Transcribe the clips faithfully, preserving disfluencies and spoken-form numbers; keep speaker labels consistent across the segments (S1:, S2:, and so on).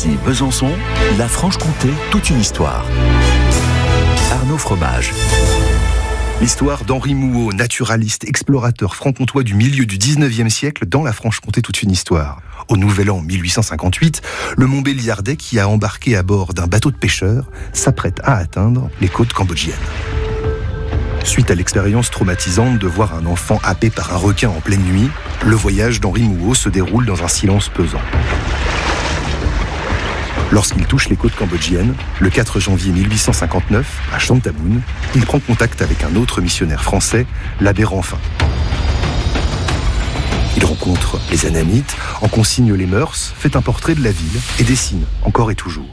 S1: Ici Besançon, la Franche-Comté, toute une histoire. Arnaud Fromage.
S2: L'histoire d'Henri Mouhot, naturaliste, explorateur franc-comtois du milieu du dix-neuvième siècle dans la Franche-Comté, toute une histoire. Au Nouvel An mille huit cent cinquante-huit, le Montbéliardais, qui a embarqué à bord d'un bateau de pêcheurs, s'apprête à atteindre les côtes cambodgiennes. Suite à l'expérience traumatisante de voir un enfant happé par un requin en pleine nuit, le voyage d'Henri Mouhot se déroule dans un silence pesant. Lorsqu'il touche les côtes cambodgiennes, le quatre janvier mille huit cent cinquante-neuf, à Chantaboun, il prend contact avec un autre missionnaire français, l'abbé Ranfin. Il rencontre les Anamites, en consigne les mœurs, fait un portrait de la ville et dessine, encore et toujours.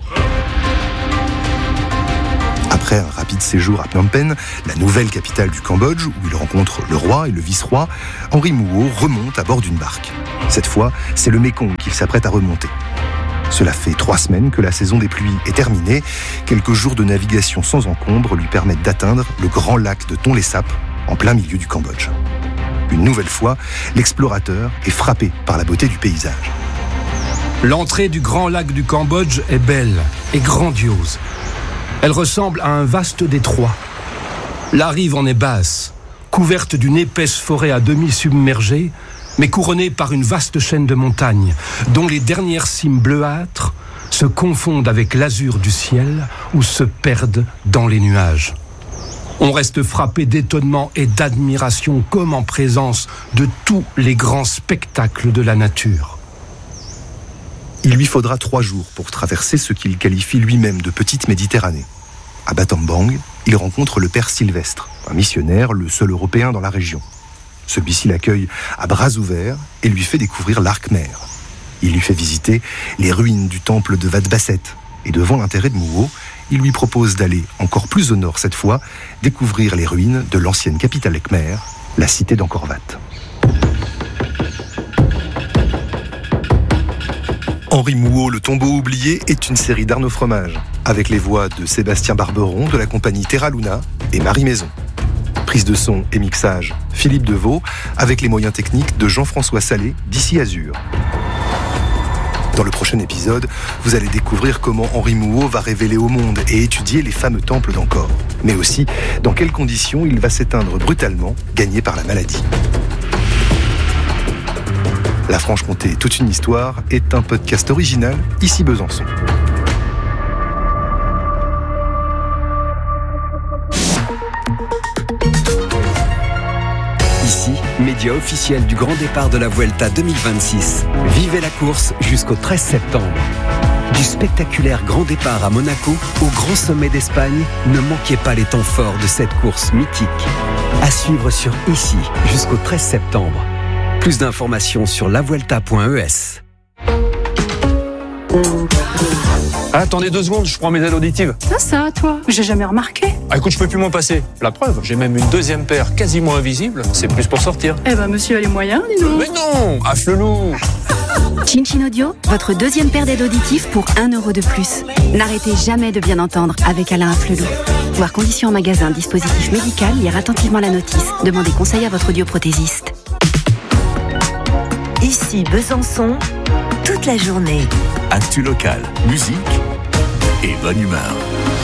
S2: Après un rapide séjour à Phnom Penh, la nouvelle capitale du Cambodge, où il rencontre le roi et le vice-roi, Henri Mouhot remonte à bord d'une barque. Cette fois, c'est le Mékong qu'il s'apprête à remonter. Cela fait trois semaines que la saison des pluies est terminée. Quelques jours de navigation sans encombre lui permettent d'atteindre le grand lac de Tonlé Sap, en plein milieu du Cambodge. Une nouvelle fois, l'explorateur est frappé par la beauté du paysage.
S3: L'entrée du grand lac du Cambodge est belle et grandiose. Elle ressemble à un vaste détroit. La rive en est basse, couverte d'une épaisse forêt à demi submergée, mais couronnée par une vaste chaîne de montagnes, dont les dernières cimes bleuâtres se confondent avec l'azur du ciel ou se perdent dans les nuages. On reste frappé d'étonnement et d'admiration comme en présence de tous les grands spectacles de la nature.
S2: Il lui faudra trois jours pour traverser ce qu'il qualifie lui-même de petite Méditerranée. À Battambang, il rencontre le père Sylvestre, un missionnaire, le seul européen dans la région. Celui-ci l'accueille à bras ouverts et lui fait découvrir l'Arc-Mer. Il lui fait visiter les ruines du temple de Vatbasset. Et devant l'intérêt de Mouhot, il lui propose d'aller encore plus au nord cette fois, découvrir les ruines de l'ancienne capitale Khmer, la cité d'Angkor Wat. Henri Mouhot, le tombeau oublié, est une série d'Arnaud Fromage, avec les voix de Sébastien Barberon de la compagnie Terra Luna et Marie Maison. Prise de son et mixage, Philippe Deveau, avec les moyens techniques de Jean-François Salé d'Ici Azur. Dans le prochain épisode, vous allez découvrir comment Henri Mouhot va révéler au monde et étudier les fameux temples d'Angkor, mais aussi dans quelles conditions il va s'éteindre brutalement, gagné par la maladie. La Franche-Comté, toute une histoire, est un podcast original, Ici Besançon.
S4: Ici, média officiel du grand départ de la Vuelta deux mille vingt-six. Vivez la course jusqu'au treize septembre. Du spectaculaire grand départ à Monaco au grand sommet d'Espagne, ne manquez pas les temps forts de cette course mythique. À suivre sur Ici jusqu'au treize septembre. Plus d'informations sur la vuelta point e s.
S5: Ah, attendez deux secondes, je prends mes aides auditives.
S6: Ça, ça, toi, j'ai jamais remarqué.
S5: Ah, écoute, je peux plus m'en passer. La preuve, j'ai même une deuxième paire quasiment invisible. C'est plus pour sortir.
S6: Eh ben, monsieur a les moyens, dis donc.
S5: Mais non, affle-loup.
S7: Chin Chin Audio, votre deuxième paire d'aides auditives pour un euro de plus. N'arrêtez jamais de bien entendre avec Alain Afflelou. Voir conditions en magasin, dispositif médical, lire attentivement la notice. Demandez conseil à votre audioprothésiste.
S8: Ici Besançon, toute la journée.
S1: Actu local, musique et bonne humeur.